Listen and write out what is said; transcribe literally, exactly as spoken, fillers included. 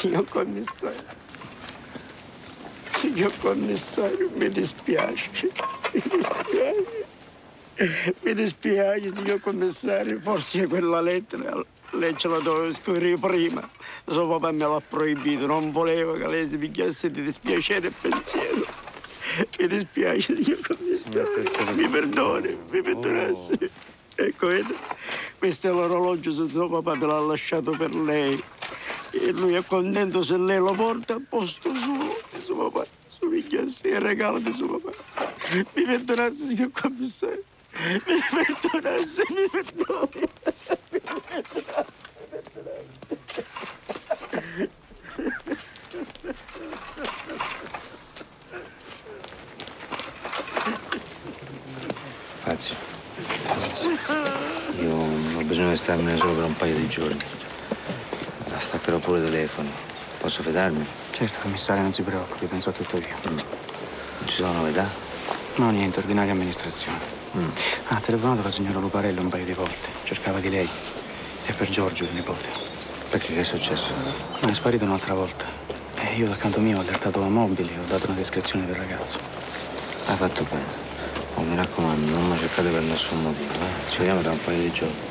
Signor commissario, signor commissario, mi dispiace, mi dispiace, mi dispiace, signor commissario, forse quella lettera lei ce la doveva scrivere prima, suo papà me l'ha proibito, non voleva che lei si picchiasse di dispiacere e pensiero. Mi dispiace, signor commissario, mi perdoni, mi perdonassi. Oh. Ecco, vede, questo è l'orologio che suo papà me l'ha lasciato per lei. E lui è contento se lei lo porta a posto suo. E suo papà, suo picchiassi, è il regalo di suo papà. Mi perdonassi, signor commissario. Mi perdonassi, mi perdoni. Mi perdonassi, mi perdonassi. Fazio, io ho bisogno di starmene solo per un paio di giorni. Staccherò pure il telefono. Posso fidarmi? Certo, commissario, non si preoccupi, penso a tutto io. Mm. Non ci sono novità? No, niente, ordinaria amministrazione. Mm. Ha telefonato la signora Luparello un paio di volte. Cercava di lei. E per Giorgio, il nipote. Perché? Che è successo? Ma è sparito un'altra volta. E io, dal canto mio, ho allertato la mobile e ho dato una descrizione del ragazzo. Hai fatto bene. Oh, mi raccomando, non mi cercate per nessun motivo, eh? Ci vediamo tra un paio di giorni.